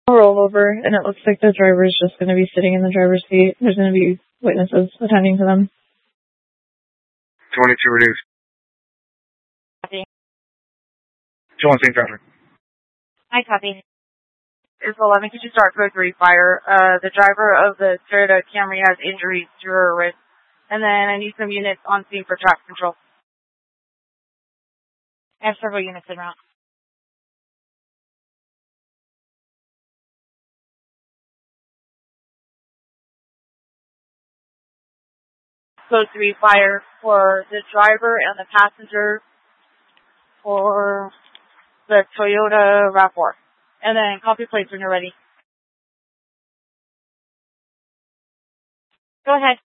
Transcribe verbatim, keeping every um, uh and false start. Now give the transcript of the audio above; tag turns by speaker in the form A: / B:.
A: roll over, and it looks like the driver is just going to be sitting in the driver's seat. There's going to be witnesses attending to them.
B: twenty-two reduced.
C: Copy.
B: two on Saint Patrick.
C: I copy.
D: It's eleven. Could you start code three fire? Uh, the driver of the Toyota Camry has injuries to her wrist. And then I need some units on scene for traffic control.
C: I have several units en route.
D: Code three fire for the driver and the passenger for the Toyota RAV four. And then copy plates when you're ready.
C: Go ahead.